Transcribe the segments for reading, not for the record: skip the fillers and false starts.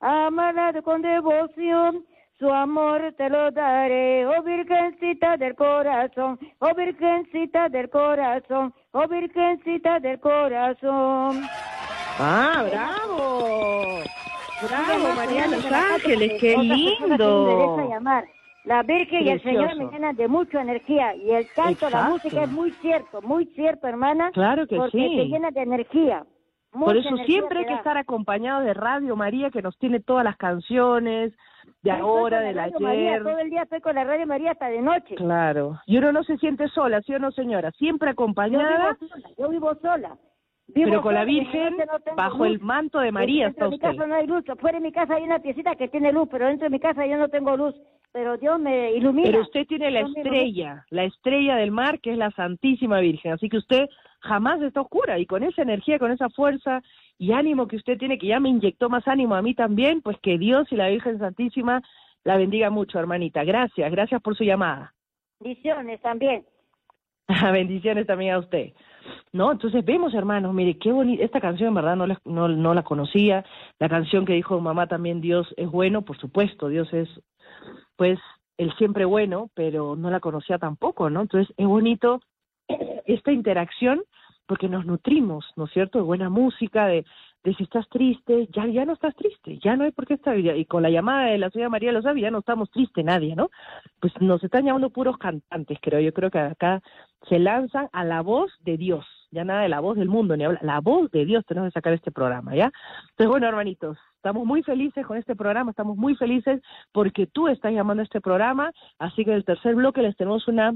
amarla con devoción, su amor te lo daré, oh Virgencita del corazón, oh Virgencita del corazón, oh Virgencita del corazón. ¡Ah, bravo! ¡Bravo, María Los Ángeles! ¡Qué lindo! La Virgen y el Señor me llenan de mucha energía, y el canto, la música es muy cierto, hermana. Claro que porque sí. te llena de energía. Por eso siempre hay que estar acompañado de Radio María, que nos tiene todas las canciones, de ahora, del ayer. María, todo el día estoy con la Radio María hasta de noche. Claro. Y uno no se siente sola, ¿sí o no, señora? Siempre acompañada. Yo vivo sola. Pero con la Virgen, bajo el manto de María está usted. Dentro de mi casa no hay luz. Fuera de mi casa hay una piecita que tiene luz, pero dentro de mi casa yo no tengo luz. Pero Dios me ilumina. Pero usted tiene la estrella del mar, que es la Santísima Virgen. Así que usted jamás está oscura. Y con esa energía, con esa fuerza y ánimo que usted tiene, que ya me inyectó más ánimo a mí también, pues que Dios y la Virgen Santísima la bendiga mucho, hermanita. Gracias por su llamada. Bendiciones también. Bendiciones también a usted. No, entonces vemos, hermanos, mire, qué bonita, esta canción en verdad no la conocía, la canción que dijo mamá también, Dios es bueno, por supuesto, Dios es, pues, el siempre bueno, pero no la conocía tampoco, ¿no? Entonces es bonito esta interacción, porque nos nutrimos, ¿no es cierto?, de buena música, de si estás triste, ya no estás triste, ya no hay por qué estar, y con la llamada de la señora María lo sabe, ya no estamos tristes nadie, ¿no? Pues nos están llamando puros cantantes, yo creo que acá se lanzan a la voz de Dios, ya nada de la voz del mundo, ni habla, la voz de Dios tenemos que sacar este programa, ¿ya? Entonces, bueno, hermanitos, estamos muy felices con este programa, estamos muy felices porque tú estás llamando a este programa, así que en el tercer bloque les tenemos una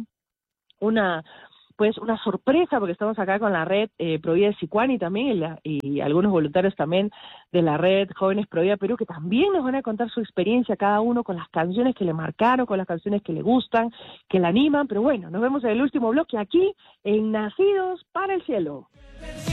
sorpresa, porque estamos acá con la red Provida de Sicuani también, y algunos voluntarios también de la red Jóvenes Provida Perú, que también nos van a contar su experiencia, cada uno con las canciones que le marcaron, con las canciones que le gustan, que le animan, pero bueno, nos vemos en el último bloque aquí, en Nacidos para el Cielo.